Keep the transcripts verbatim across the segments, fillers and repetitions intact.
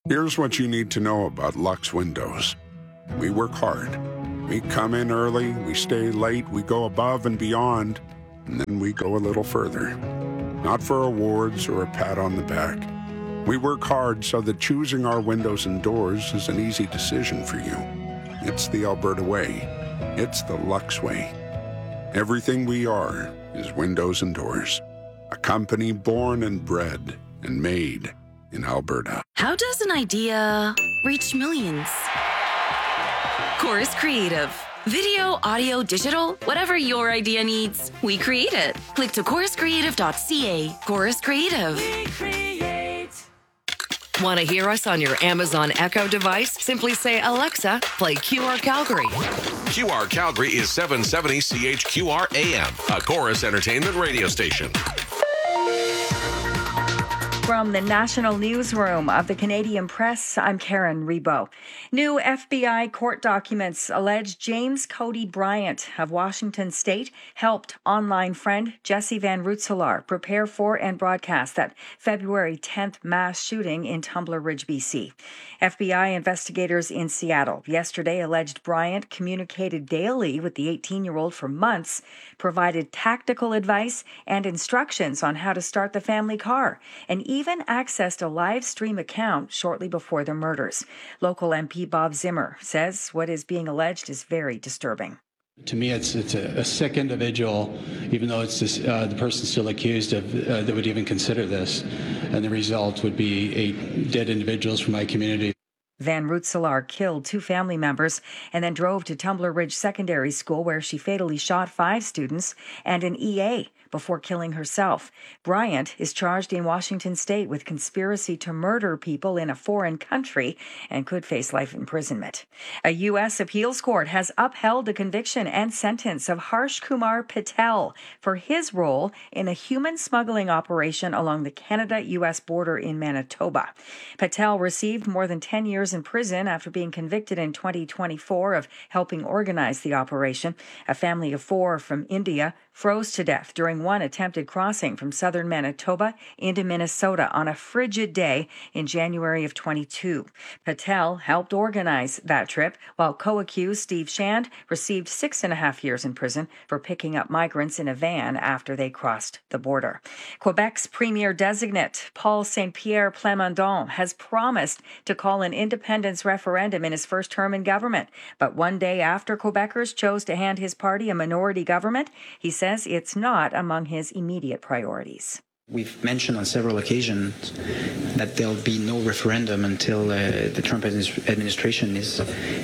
Here's what you need to know about Lux Windows. We work hard. We come in early, we stay late, we go above and beyond, and then we go a little further. Not for awards or a pat on the back. We work hard so that choosing our windows and doors is an easy decision for you. It's the Alberta way. It's the Lux way. Everything we are is windows and doors. A company born and bred and made in Alberta. How does an idea reach millions? Chorus Creative. Video, audio, digital, whatever your idea needs, we create it. Click to chorus creative dot c a. Chorus Creative. We create. Want to hear us on your Amazon Echo device? Simply say, Alexa, play Q R Calgary. Q R Calgary is seven seventy C H Q R A M, a Chorus Entertainment radio station. From the National Newsroom of the Canadian Press, I'm Karen Rebo. New F B I court documents allege James Cody Bryant of Washington State helped online friend Jesse Van Rootselaar prepare for and broadcast that February tenth mass shooting in Tumbler Ridge, B C. F B I investigators in Seattle yesterday alleged Bryant communicated daily with the eighteen-year-old for months, provided tactical advice and instructions on how to start the family car, and even accessed a live stream account shortly before the murders. Local M P Bob Zimmer says what is being alleged is very disturbing. To me, it's it's a, a sick individual, even though it's this, uh, the person still accused of uh, that would even consider this, and the result would be eight dead individuals from my community. Van Rootselaar killed two family members and then drove to Tumbler Ridge Secondary School, where she fatally shot five students and an E A before killing herself. Bryant is charged in Washington State with conspiracy to murder people in a foreign country and could face life imprisonment. A U S appeals court has upheld the conviction and sentence of Harsh Kumar Patel for his role in a human smuggling operation along the Canada-U S border in Manitoba. Patel received more than ten years in prison after being convicted in twenty twenty-four of helping organize the operation. A family of four from India froze to death during one attempted crossing from southern Manitoba into Minnesota on a frigid day in January of twenty-two. Patel helped organize that trip, while co-accused Steve Shand received six and a half years in prison for picking up migrants in a van after they crossed the border. Quebec's premier designate, Paul Saint-Pierre Plamondon, has promised to call an independence referendum in his first term in government. But one day after Quebecers chose to hand his party a minority government, he says it's not among his immediate priorities. We've mentioned on several occasions that there'll be no referendum until uh, the Trump administration is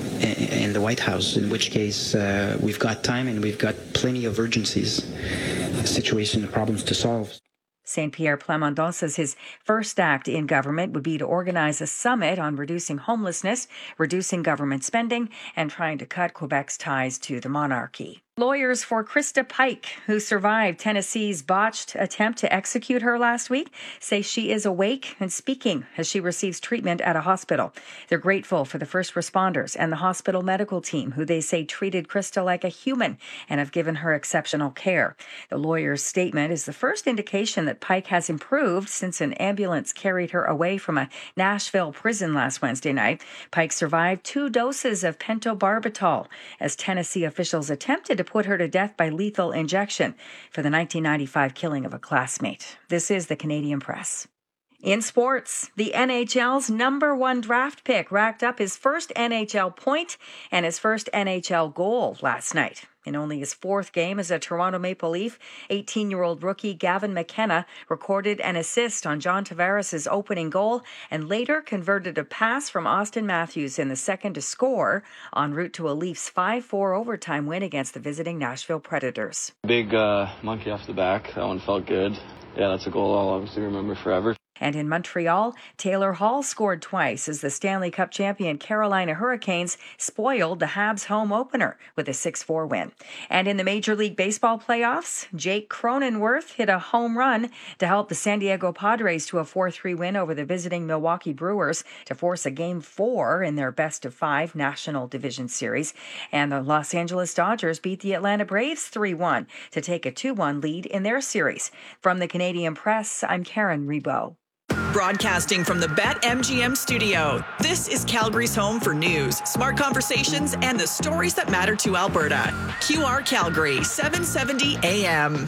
in the White House, in which case uh, we've got time and we've got plenty of urgencies, situation, problems to solve. Saint-Pierre Plamondon says his first act in government would be to organize a summit on reducing homelessness, reducing government spending, and trying to cut Quebec's ties to the monarchy. Lawyers for Krista Pike, who survived Tennessee's botched attempt to execute her last week, say she is awake and speaking as she receives treatment at a hospital. They're grateful for the first responders and the hospital medical team, who they say treated Krista like a human and have given her exceptional care. The lawyer's statement is the first indication that Pike has improved since an ambulance carried her away from a Nashville prison last Wednesday night. Pike survived two doses of pentobarbital as Tennessee officials attempted to put her to death by lethal injection for the nineteen ninety-five killing of a classmate. This is the Canadian Press. In sports, the N H L's number one draft pick racked up his first N H L point and his first N H L goal last night. In only his fourth game as a Toronto Maple Leaf, eighteen-year-old rookie Gavin McKenna recorded an assist on John Tavares' opening goal and later converted a pass from Austin Matthews in the second to score, en route to a Leafs five four overtime win against the visiting Nashville Predators. Big uh, monkey off the back. That one felt good. Yeah, that's a goal I'll obviously remember forever. And in Montreal, Taylor Hall scored twice as the Stanley Cup champion Carolina Hurricanes spoiled the Habs home opener with a six four win. And in the Major League Baseball playoffs, Jake Cronenworth hit a home run to help the San Diego Padres to a four three win over the visiting Milwaukee Brewers to force a game four in their best of five National Division Series. And the Los Angeles Dodgers beat the Atlanta Braves three one to take a two one lead in their series. From the Canadian Press, I'm Karen Rebo. Broadcasting from the BetMGM studio, this is Calgary's home for news, smart conversations, and the stories that matter to Alberta. Q R Calgary, seven seventy A M.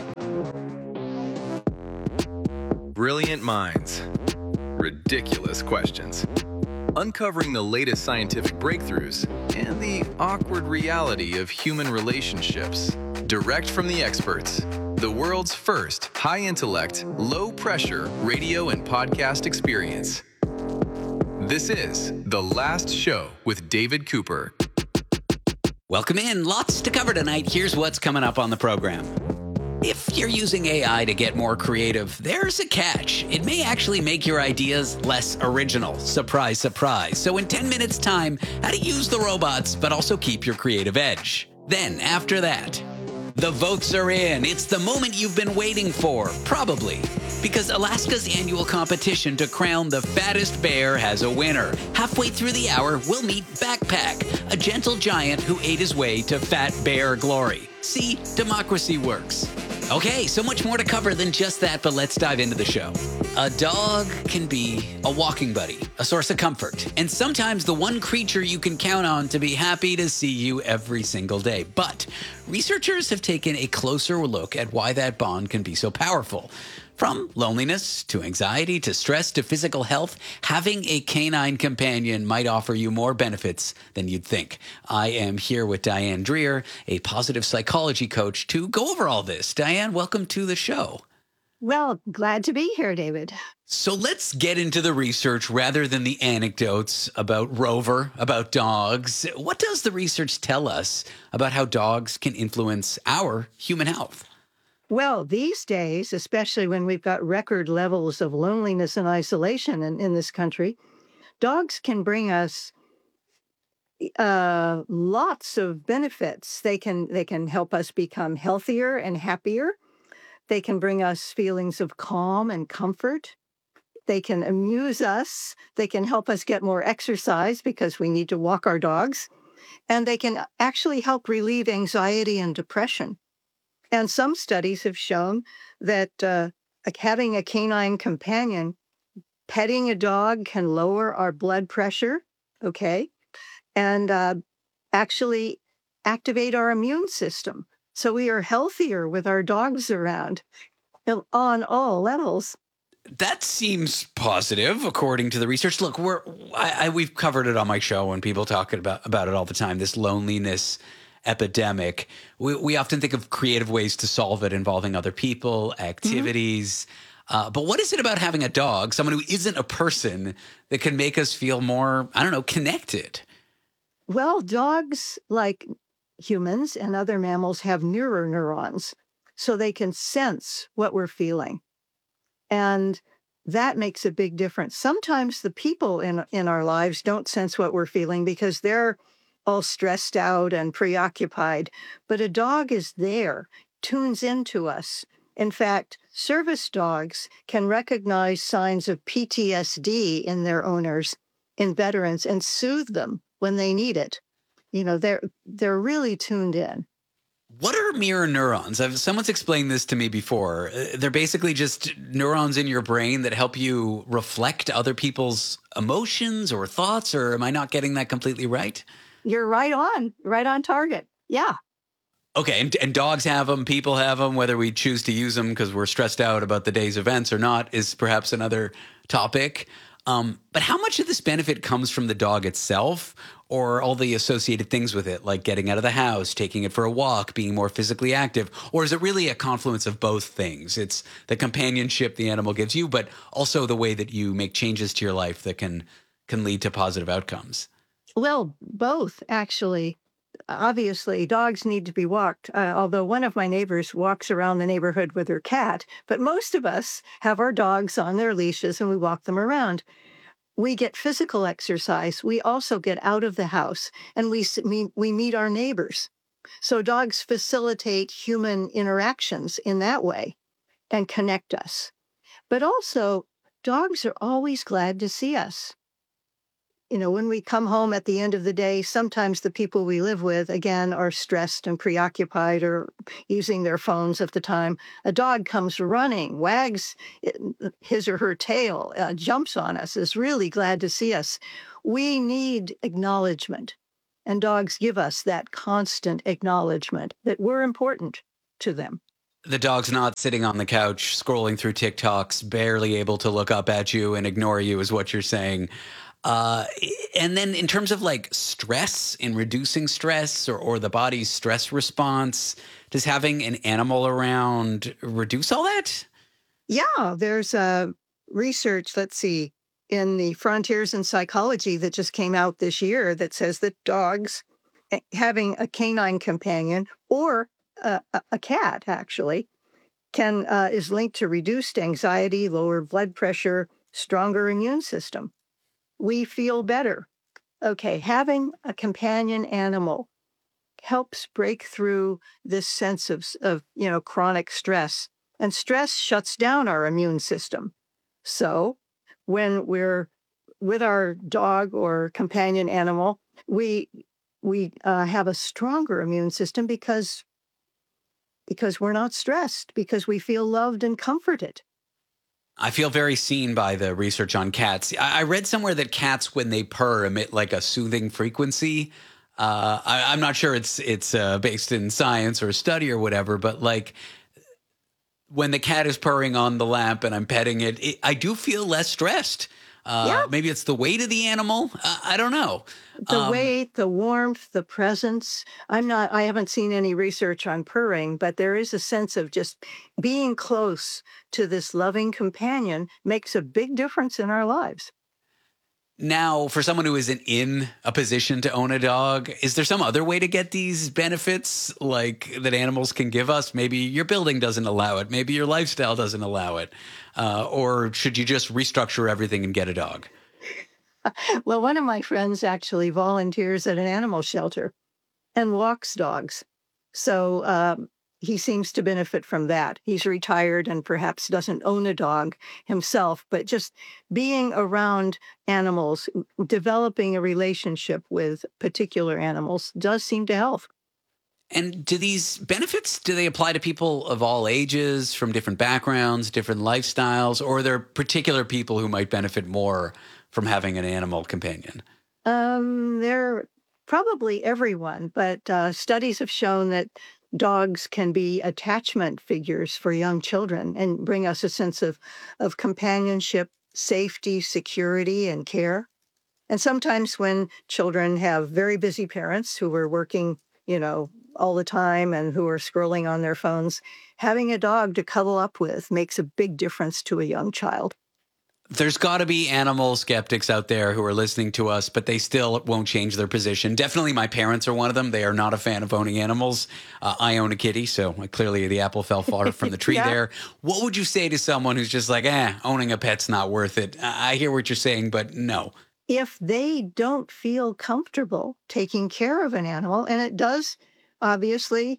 Brilliant minds. Ridiculous questions. Uncovering the latest scientific breakthroughs and the awkward reality of human relationships. Direct from the experts. The world's first high-intellect, low-pressure radio and podcast experience. This is The Last Show with David Cooper. Welcome in. Lots to cover tonight. Here's what's coming up on the program. If you're using A I to get more creative, there's a catch. It may actually make your ideas less original. Surprise, surprise. So in ten minutes time, how to use the robots, but also keep your creative edge. Then after that, the votes are in. It's the moment you've been waiting for, probably, because Alaska's annual competition to crown the fattest bear has a winner. Halfway through the hour, we'll meet Backpack, a gentle giant who ate his way to fat bear glory. See, democracy works. Okay, so much more to cover than just that, but let's dive into the show. A dog can be a walking buddy, a source of comfort, and sometimes the one creature you can count on to be happy to see you every single day. But researchers have taken a closer look at why that bond can be so powerful. From loneliness to anxiety to stress to physical health, having a canine companion might offer you more benefits than you'd think. I am here with Diane Dreer, a positive psychology coach, to go over all this. Diane, welcome to the show. Well, glad to be here, David. So let's get into the research rather than the anecdotes about Rover, about dogs. What does the research tell us about how dogs can influence our human health? Well, these days, especially when we've got record levels of loneliness and isolation in, in this country, dogs can bring us uh, lots of benefits. They can they can help us become healthier and happier. They can bring us feelings of calm and comfort. They can amuse us. They can help us get more exercise because we need to walk our dogs. And they can actually help relieve anxiety and depression. And some studies have shown that uh, having a canine companion, petting a dog can lower our blood pressure, okay, and uh, actually activate our immune system. So we are healthier with our dogs around on all levels. That seems positive, according to the research. Look, we're I, I, we've covered it on my show when people talk about, about it all the time, this loneliness epidemic. We, we often think of creative ways to solve it involving other people, activities. Mm-hmm. Uh, but what is it about having a dog, someone who isn't a person, that can make us feel more, I don't know, connected? Well, dogs, like humans and other mammals, have mirror neurons, so they can sense what we're feeling. And that makes a big difference. Sometimes the people in, in our lives don't sense what we're feeling because they're all stressed out and preoccupied. But a dog is there, tunes into us. In fact, service dogs can recognize signs of P T S D in their owners, in veterans, and soothe them when they need it. You know, they're they're really tuned in. What are mirror neurons? I've, someone's explained this to me before. They're basically just neurons in your brain that help you reflect other people's emotions or thoughts, or am I not getting that completely right? You're right on, right on target. Yeah. Okay, and, and dogs have them, people have them, whether we choose to use them because we're stressed out about the day's events or not is perhaps another topic. Um, but how much of this benefit comes from the dog itself or all the associated things with it, like getting out of the house, taking it for a walk, being more physically active? Or is it really a confluence of both things? It's the companionship the animal gives you, but also the way that you make changes to your life that can can lead to positive outcomes. Well, both, actually. Obviously, dogs need to be walked, uh, although one of my neighbors walks around the neighborhood with her cat. But most of us have our dogs on their leashes and we walk them around. We get physical exercise. We also get out of the house and we, we, we meet our neighbors. So dogs facilitate human interactions in that way and connect us. But also, dogs are always glad to see us. You know, when we come home at the end of the day, sometimes the people we live with, again, are stressed and preoccupied or using their phones at the time. A dog comes running, wags his or her tail, uh, jumps on us, is really glad to see us. We need acknowledgement, and dogs give us that constant acknowledgement that we're important to them. The dog's not sitting on the couch scrolling through TikToks, barely able to look up at you and ignore you is what you're saying. Uh, and then in terms of like stress and reducing stress or, or the body's stress response, does having an animal around reduce all that? Yeah, there's uh, research, let's see, in the Frontiers in Psychology that just came out this year that says that dogs having a canine companion or a, a cat actually can uh, is linked to reduced anxiety, lower blood pressure, stronger immune system. We feel better. Okay, having a companion animal helps break through this sense of, of, you know, chronic stress. And stress shuts down our immune system. So when we're with our dog or companion animal, we we uh, have a stronger immune system because, because we're not stressed, because we feel loved and comforted. I feel very seen by the research on cats. I read somewhere that cats, when they purr, emit like a soothing frequency. Uh, I, I'm not sure it's it's uh, based in science or a study or whatever, but like when the cat is purring on the lap and I'm petting it, it I do feel less stressed. Uh, yeah. Maybe it's the weight of the animal. Uh, I don't know. The um, weight, the warmth, the presence. I'm not, I haven't seen any research on purring, but there is a sense of just being close to this loving companion makes a big difference in our lives. Now, for someone who isn't in a position to own a dog, is there some other way to get these benefits like that animals can give us? Maybe your building doesn't allow it. Maybe your lifestyle doesn't allow it. Uh, or should you just restructure everything and get a dog? Well, one of my friends actually volunteers at an animal shelter and walks dogs. So um, he seems to benefit from that. He's retired and perhaps doesn't own a dog himself, but just being around animals, developing a relationship with particular animals does seem to help. And do these benefits, do they apply to people of all ages, from different backgrounds, different lifestyles, or are there particular people who might benefit more from having an animal companion? Um, they're probably everyone, but uh, studies have shown that dogs can be attachment figures for young children and bring us a sense of, of companionship, safety, security, and care. And sometimes when children have very busy parents who are working, you know, all the time and who are scrolling on their phones, having a dog to cuddle up with makes a big difference to a young child. There's got to be animal skeptics out there who are listening to us, but they still won't change their position. Definitely my parents are one of them. They are not a fan of owning animals. Uh, I own a kitty, so clearly the apple fell far from the tree yeah. there. What would you say to someone who's just like, eh, owning a pet's not worth it? I hear what you're saying, but no. If they don't feel comfortable taking care of an animal, and it does obviously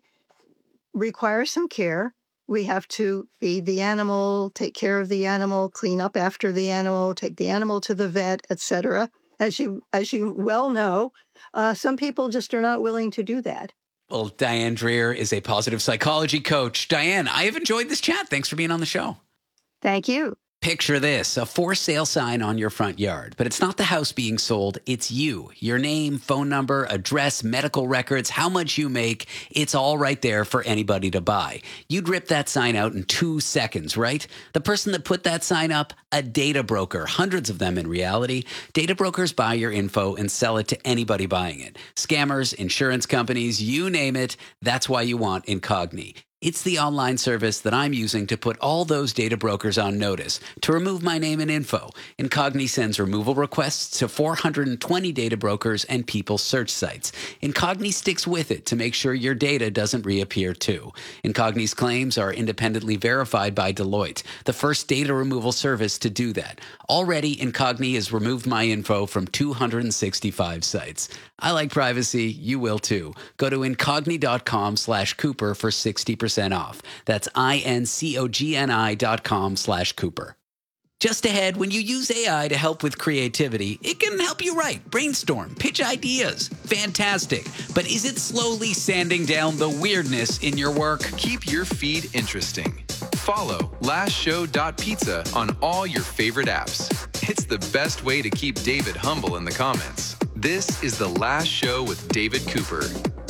require some care. We have to feed the animal, take care of the animal, clean up after the animal, take the animal to the vet, et cetera. As you as you well know, uh, some people just are not willing to do that. Well, Diane Dreher is a positive psychology coach. Diane, I have enjoyed this chat. Thanks for being on the show. Thank you. Picture this, a for sale sign on your front yard, but it's not the house being sold, it's you. Your name, phone number, address, medical records, how much you make, it's all right there for anybody to buy. You'd rip that sign out in two seconds, right? The person that put that sign up, a data broker, hundreds of them in reality. Data brokers buy your info and sell it to anybody buying it. Scammers, insurance companies, you name it, that's why you want Incogni. It's the online service that I'm using to put all those data brokers on notice to remove my name and info. Incogni sends removal requests to four hundred twenty data brokers and people search sites. Incogni sticks with it to make sure your data doesn't reappear too. Incogni's claims are independently verified by Deloitte, the first data removal service to do that. Already, Incogni has removed my info from two hundred sixty-five sites. I like privacy. You will too. Go to incogni.com slash Cooper for sixty percent off. That's I-N-C-O-G-N-I dot com slash Cooper. Just ahead, when you use A I to help with creativity, it can help you write, brainstorm, pitch ideas. Fantastic. But is it slowly sanding down the weirdness in your work? Keep your feed interesting. Follow last show dot pizza on all your favorite apps. It's the best way to keep David humble in the comments. This is The Last Show with David Cooper.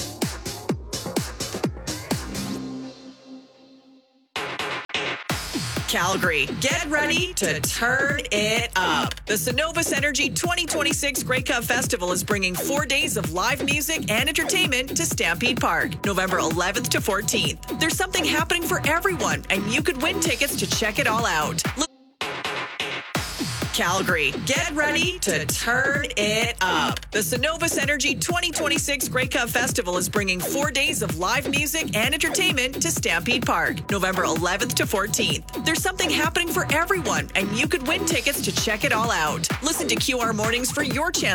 Calgary, get ready to turn it up. The Synovus Energy twenty twenty-six Grey Cup Festival is bringing four days of live music and entertainment to Stampede Park, November eleventh to fourteenth. There's something happening for everyone, and you could win tickets to check it all out. Look- Calgary, get ready to turn it up. The Synovus Energy twenty twenty-six Grey Cup Festival is bringing four days of live music and entertainment to Stampede Park, November eleventh to fourteenth. There's something happening for everyone, and you could win tickets to check it all out. Listen to Q R Mornings for your chance